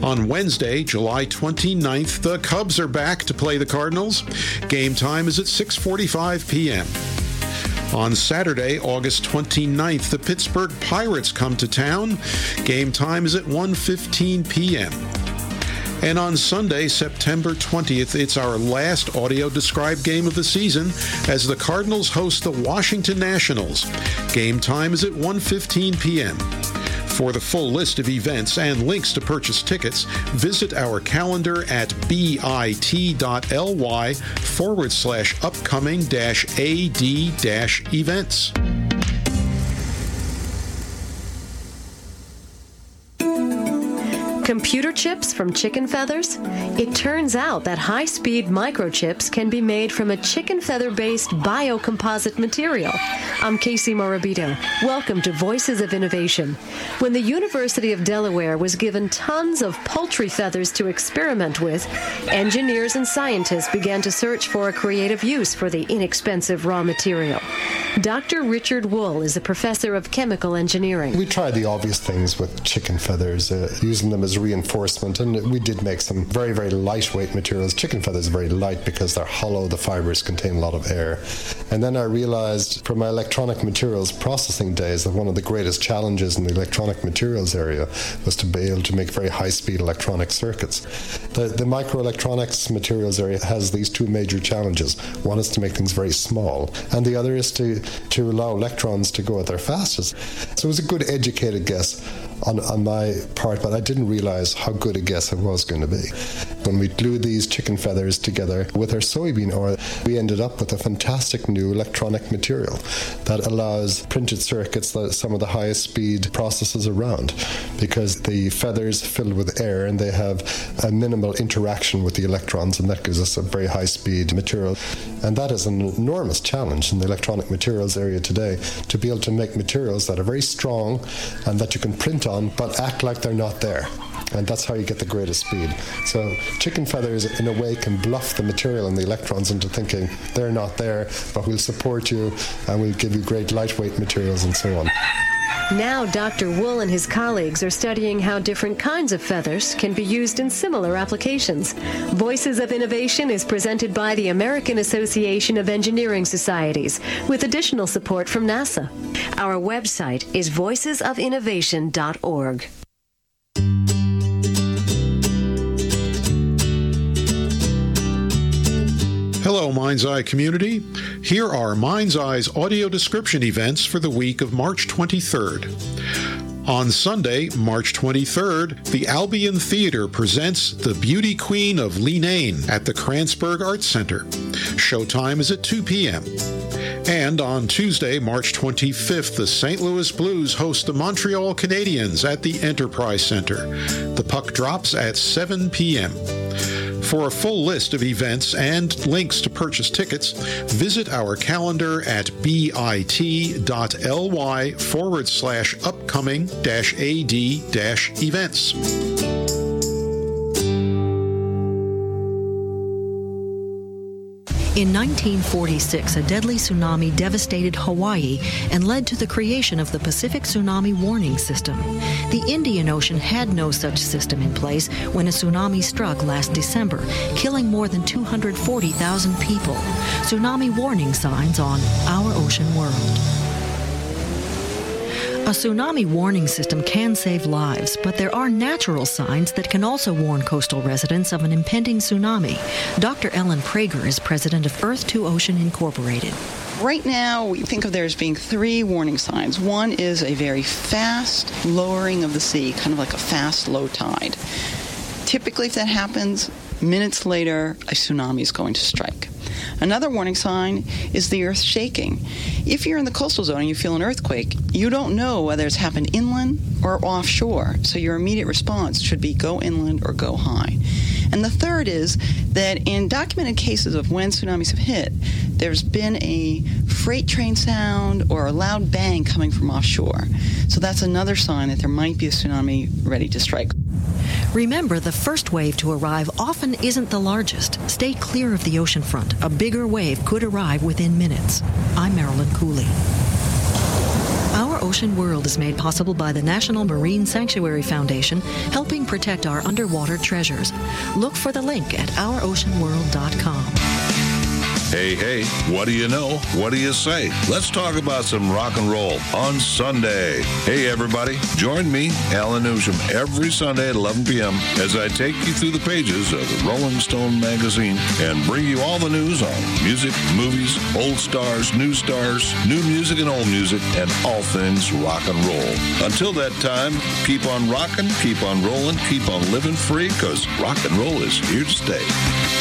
On Wednesday, July 29th, the Cubs are back to play the Cardinals. Game time is at 6:45 p.m. On Saturday, August 29th, the Pittsburgh Pirates come to town. Game time is at 1:15 p.m. And on Sunday, September 20th, it's our last audio-described game of the season as the Cardinals host the Washington Nationals. Game time is at 1:15 p.m. For the full list of events and links to purchase tickets, visit our calendar at bit.ly/upcoming-ad-events. Computer chips from chicken feathers? It turns out that high-speed microchips can be made from a chicken feather-based biocomposite material. I'm Casey Morabito. Welcome to Voices of Innovation. When the University of Delaware was given tons of poultry feathers to experiment with, engineers and scientists began to search for a creative use for the inexpensive raw material. Dr. Richard Wool is a professor of chemical engineering. We tried the obvious things with chicken feathers, using them as reinforcement, and we did make some very, very lightweight materials. Chicken feathers are very light because they're hollow, the fibers contain a lot of air. And then I realized from my electronic materials processing days that one of the greatest challenges in the electronic materials area was to be able to make very high-speed electronic circuits. The microelectronics materials area has these two major challenges. One is to make things very small, and the other is to allow electrons to go at their fastest. So it was a good educated guess on my part, but I didn't realize how good a guess it was going to be. When we glued these chicken feathers together with our soybean oil, we ended up with a fantastic new electronic material that allows printed circuits that some of the highest speed processes around, because the feathers filled with air and they have a minimal interaction with the electrons, and that gives us a very high speed material. And that is an enormous challenge in the electronic materials area today, to be able to make materials that are very strong and that you can print on but act like they're not there. And that's how you get the greatest speed. So chicken feathers, in a way, can bluff the material and the electrons into thinking they're not there, but we'll support you and we'll give you great lightweight materials and so on. Now Dr. Wool and his colleagues are studying how different kinds of feathers can be used in similar applications. Voices of Innovation is presented by the American Association of Engineering Societies, with additional support from NASA. Our website is voicesofinnovation.org. Hello, Mind's Eye community. Here are Mind's Eye's audio description events for the week of March 23rd. On Sunday, March 23rd, the Albion Theater presents The Beauty Queen of Leenane at the Kranzberg Arts Center. Showtime is at 2 p.m. And on Tuesday, March 25th, the St. Louis Blues host the Montreal Canadiens at the Enterprise Center. The puck drops at 7 p.m. For a full list of events and links to purchase tickets, visit our calendar at bit.ly/upcoming-ad-events. In 1946, a deadly tsunami devastated Hawaii and led to the creation of the Pacific Tsunami Warning System. The Indian Ocean had no such system in place when a tsunami struck last December, killing more than 240,000 people. Tsunami warning signs on Our Ocean World. A tsunami warning system can save lives, but there are natural signs that can also warn coastal residents of an impending tsunami. Dr. Ellen Prager is president of Earth to Ocean Incorporated. Right now, we think of there as being three warning signs. One is a very fast lowering of the sea, kind of like a fast low tide. Typically, if that happens, minutes later, a tsunami is going to strike. Another warning sign is the earth shaking. If you're in the coastal zone and you feel an earthquake, you don't know whether it's happened inland or offshore. So your immediate response should be go inland or go high. And the third is that in documented cases of when tsunamis have hit, there's been a freight train sound or a loud bang coming from offshore. So that's another sign that there might be a tsunami ready to strike. Remember, the first wave to arrive often isn't the largest. Stay clear of the ocean front. A bigger wave could arrive within minutes. I'm Marilyn Cooley. Our Ocean World is made possible by the National Marine Sanctuary Foundation, helping protect our underwater treasures. Look for the link at ouroceanworld.com. Hey, what do you know? What do you say? Let's talk about some rock and roll on Sunday. Hey, everybody, join me, Alan Newsham, every Sunday at 11 p.m. as I take you through the pages of the Rolling Stone magazine and bring you all the news on music, movies, old stars, new music and old music, and all things rock and roll. Until that time, keep on rocking, keep on rolling, keep on living free, because rock and roll is here to stay.